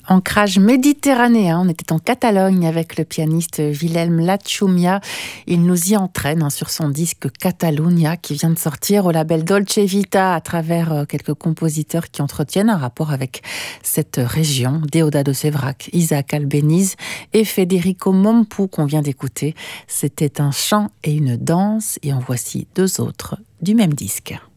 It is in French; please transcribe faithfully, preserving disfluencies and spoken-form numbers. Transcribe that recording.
Ancrage méditerranéen, on était en Catalogne avec le pianiste Wilhelm Lachumia. Il nous y entraîne hein, sur son disque Catalunya qui vient de sortir au label Dolce Vita à travers euh, quelques compositeurs qui entretiennent un rapport avec cette région. Deodato Sévrac, Isaac Albéniz et Federico Mompou qu'on vient d'écouter. C'était un chant et une danse et en voici deux autres du même disque.